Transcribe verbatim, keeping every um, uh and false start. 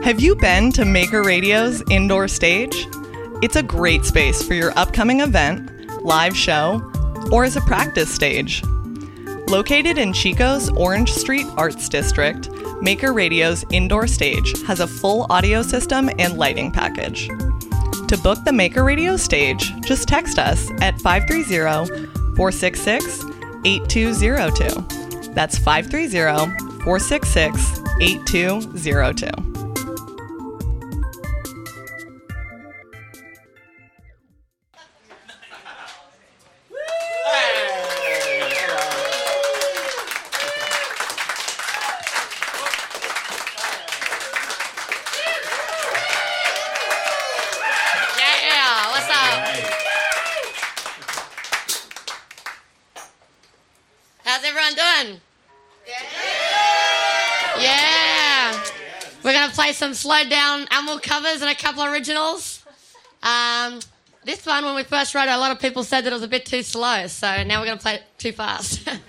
Have you been to Maker Radio's indoor stage? It's a great space for your upcoming event, live show, or as a practice stage. Located in Chico's Orange Street Arts District, Maker Radio's indoor stage has a full audio system and lighting package. To book the Maker Radio stage, just text us at five three zero, four six six, eight two zero two. That's five three zero, four six six, eight two zero two. How's everyone doing? Yeah. Yeah. We're going to play some slowed down Amel covers and a couple of originals. Um, this one, when we first wrote it, a lot of people said that it was a bit too slow, so now we're going to play it too fast.